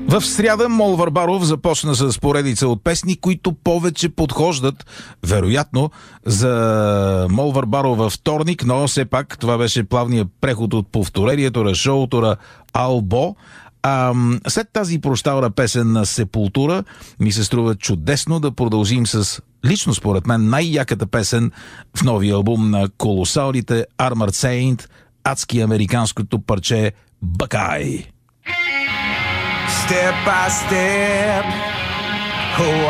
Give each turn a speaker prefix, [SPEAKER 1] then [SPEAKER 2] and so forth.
[SPEAKER 1] В сряда Мол Варбаров започна с поредица от песни, които повече подхождат, вероятно, за Мол Варбаров във вторник, но все пак това беше плавният преход от повторението на шоуто на Албо. След тази прощална песен на Сепултура ми се струва чудесно да продължим с, лично според мен, най-яката песен в новия албум на колосалните Armored Saint, адски американското парче Buckeye.
[SPEAKER 2] Step by step, oh,